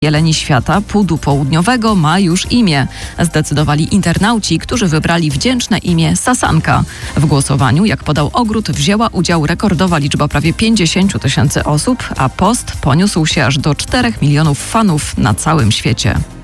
Jeleni świata Pudu Południowego ma już imię. Zdecydowali internauci, którzy wybrali wdzięczne imię Sasanka. W głosowaniu, jak podał Ogród, wzięła udział rekordowa liczba prawie 50 000 osób, a post poniósł się aż do 4 milionów fanów na całym świecie.